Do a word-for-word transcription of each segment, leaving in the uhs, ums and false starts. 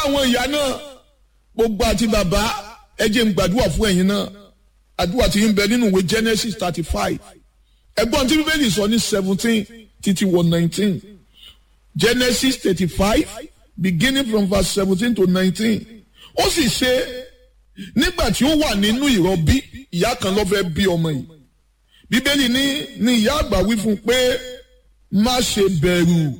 àwọn ìyá náà gbogbo àti bàbá ẹ jẹ́ n gbàdúrà fún ẹ̀yin náà àdúrà tí ń bẹ nínú ìwé Genesis thirty five ẹ̀gbọ́n tí bíbélì sọ ní seventeen títí wọ nineteen Genesis thirty five beginning from verse seventeen to nineteen ó sì ṣe nígbà tí ó wà nínú ìrọbí ìyá kan ló fẹ́ bí ọmọ yìí bíbélì ní ní ìyá àgbà wí fún un pé má ṣe bẹ̀rù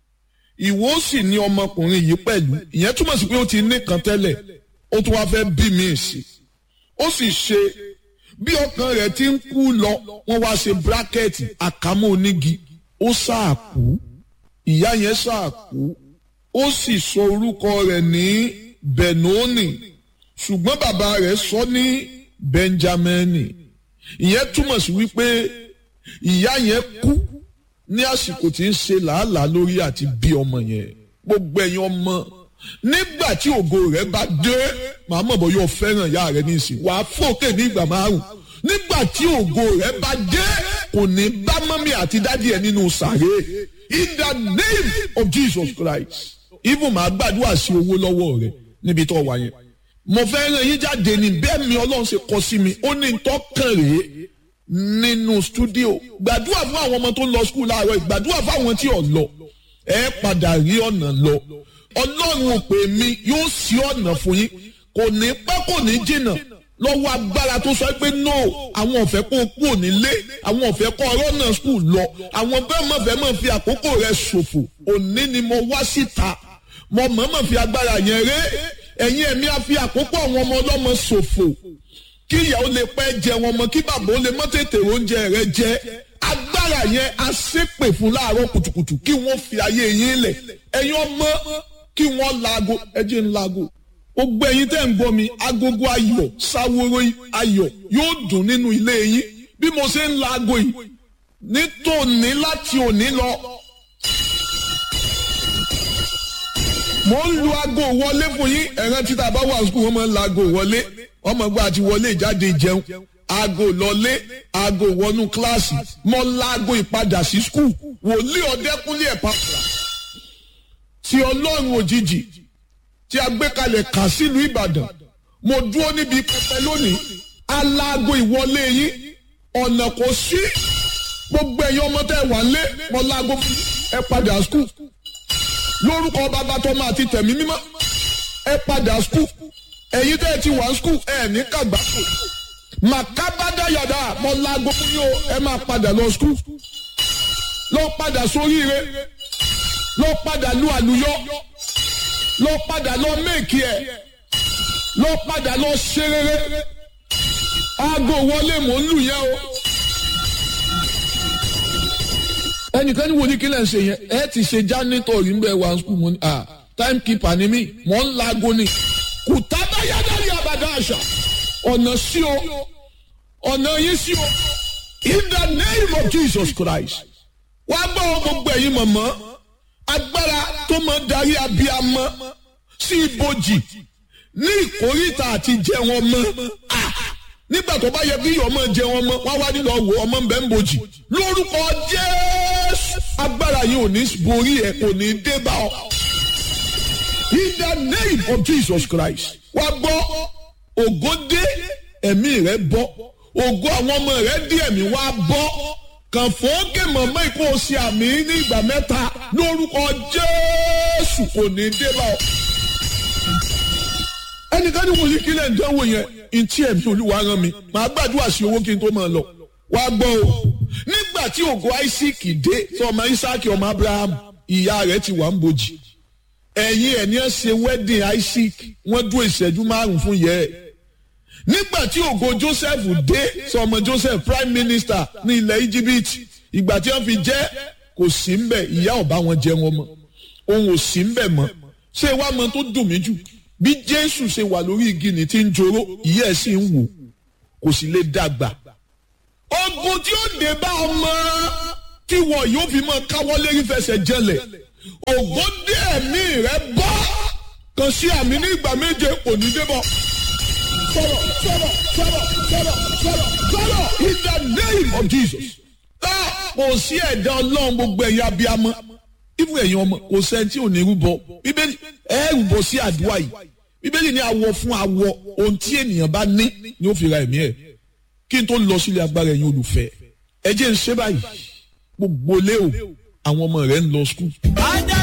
ìwọ sì ní ọmọkùnrin yìí pẹ̀lú ìyẹn túmọ̀ sí pé ó ti ní kan tẹ́lẹ̀ ó tún wá fẹ́ bí mi sí ó sì ṣe bí ọkàn rẹ̀ ti ń kú lọ wọ́n wá ṣe bírákẹ́ẹ̀tì àkámọ́ onígi ó sáà kú ìyá yẹn sáà kú ó sì sọ orúkọ rẹ̀ ní Benoni ṣùgbọ́n bàbá rẹ̀ sọ ní Benjamini ìyẹn túmọ̀ sí wípé ìyá yẹn kú ní àsìkò tí ń ṣe làálàá lórí àti bí ọmọ yẹn gbogbo ẹ̀yin ọmọ nígbà tí ògo rẹ̀ bá dé màá mọ̀ bọ́ yóò fẹ́ràn ìyá rẹ̀ nísìn wàá fòkè ní ìgbà márùn nígbà tí ògo rẹ̀ bá dé kò ní bá mọ́mí àti dádì ẹ̀ nínú sàré in the name of Jesus Christ even màá gbàdúrà sí owó lọ́wọ́ rẹ̀ níbi tó wà yẹn mo fẹ́ ràn yín jáde ní bẹ́ẹ̀ mi Ọlọ́run ṣe kọ sí mi ó ní tọ́kàn rèé nínú stúdíò gbàdúrà fún àwọn ọmọ tó ń lọ skul láàárọ̀ gbàdúrà fún àwọn tí ò lọ ẹ padà rí ọ̀nà lọ Ọlọ́run ò pè mí yóò ṣí ọ̀nà fún yín kò ní pẹ́ kò ní jìnnà lọ́wọ́ agbára tó sọ pé no àwọn ọ̀fẹ́ kó o kú nílé àwọn ọ̀fẹ́ kó ọ̀rọ̀ náà skul lọ àwọn bẹ́ẹ̀ mọ̀ fẹ́ mọ̀ fi àkókò rẹ̀ ṣòfò òní ni mo wá síta mo mọ̀ mọ̀ fi agbára yẹn ré ẹ̀yin ẹ̀mí á fi àkókò àwọn ọmọ ọlọ́mọ ṣòfò kí ìyá ó lè pẹ́ jẹ wọn mọ́ kí bàbá ó lè mọ́ tètè oúnjẹ rẹ jẹ agbára yẹn á ṣépè fún láàárọ̀ kùtùkùtù kí wọ́n fi ayé yín lẹ̀ ẹ̀yin ọmọ kí wọ́n laago ẹjẹ́ ń laago gbogbo ẹ̀yin tẹ́ ń gbọ́ mi agogo ayọ̀ sáwóró ayọ̀ yóò dùn nínú ilé yín bí mo ṣe ń laago yìí nítòní láti òní lọ mo ń lu aago wọlé fún yín ẹ̀rán títà bá wà sùkúl wọ́n máa ń la aago wọlé ọmọ gba àti wọlé ìjáde jẹun aago lọlé aago wọnú kíláàsì mo la aago ìpadà sí sùkúl wòlíì Ọdẹ́kúnlé Ẹ̀pàfùrà tí Ọlọ́run òjijì tí a gbé kalẹ̀ kà sílùú Ìbàdàn mo dúró níbi pẹpẹ lónìí aláago ìwọlé yín ọ̀nà kò sí gbogbo ẹ̀yin ọmọ tẹ́ wà lé mo la aago ẹ padà sùkúl lórúkọ bàbá tó máa ti tẹ̀mí mímọ́ ẹ padà skul ẹ̀yin tẹ́ ẹ ti wà skul ẹ ní kàgbákò màkàbádá yàdá mọ láago fún yín o ẹ máa padà lọ skul lọ padà sóríire lọ padà lu àlùyọ lọ padà lọ méèkì ẹ lọ padà lọ ṣe rere aago wọlé mò ń lù yẹn o. ẹnìkan ní wo ní kí lẹ́ ń ṣe yẹn ẹ ti ṣe jánítọ̀ rí mbẹ́ wá skul mo ní à time keeper ni mí mò ń laago ni kùtàbá yádàrí àbàdà àṣà ọ̀nà sí o ọ̀nà yín sí o in the name of Jesus Christ wá gbọ́ gbogbo ẹ̀yin mọ̀mọ́ agbára tó máa darí abiyamọ sí ibojì ní ìkórìtà àti jẹun ọmọ nígbà tó bá yẹ kí ọmọ jẹun ọmọ wá wá nílò ọwọ́ ọmọ ń bẹ ń bojì lórúkọ Jésù agbára yìí ò ní borí ẹ kò ní dé bá ọ in the name of Jesus Christ wá gbọ́ ògo dé ẹ̀mí rẹ bọ́ ògo àwọn ọmọ rẹ dé ẹ̀mí wá bọ́ kàn fòókè mọ̀mọ́ ìkó o ṣe àmì ní ìgbà mẹ́ta lórúkọ Jésù kò ní dé bá ọ. ẹnìkan ní wòlíì kílẹ̀ ń dánwò yẹn ntí ẹ̀mí Olúwa rán mi màá gbàdúrà sí owó kí n tó máa lọ wá gbọ́ o nígbà tí ògo Isaac dé tí ọmọ Isaac ọmọ Abraham ìyá rẹ̀ ti wà ń bojì ẹ̀yin ẹ̀ ní ẹ̀ ṣe wedding Isaac wọ́n dúró ìṣẹ́jú márùn-ún fún yẹ ẹ̀ nígbà tí ògo Joseph dé sọ ọmọ Joseph prime minister ní ilẹ̀ Egypt ìgbà tí wọ́n fi jẹ́ kò sí ń bẹ̀ ìyá ọ̀bá wọn jẹ wọn mọ́ òun ò sí ń bẹ̀ mọ́ ṣé wàá mọ tó dùn mí jù bí Jésù ṣe wà lórí igi ní tí ń joró ìyá ẹ̀ sì ń wò kò sì lè dàgbà ogun tí ó dé bá ọmọ tí wọn yóò fi mọ káwọ́ lérí fẹsẹ̀ jẹlẹ̀ ògo dé ẹ̀mí rẹ bọ́ kàn sí àmì ní ìgbà méje kò ní débọ̀ sọ̀rọ̀ sọ̀rọ̀ sọ̀rọ̀ sọ̀rọ̀ sọ̀rọ̀ sọ̀rọ̀ in the name of Jesus. Kò sí ẹ̀dá Ọlọ́run gbogbo ẹ̀yin abiyamọ ibùn ẹ̀yin ọmọ kò sẹ́ni tí ò ní rúbọ bíbélì ẹ rúbọ sí àdúrà yìí bíbélì ní awọ fún awọ ohun tí ènìyàn bá ní ni ó fi ra ẹ̀mí ẹ̀ kí n tó lọ sílé agbára ẹ̀yin olùfẹ́ ẹ jẹ́ ń ṣe báyìí gbogbo lé o àwọn ọmọ rẹ̀ ń lọ skul.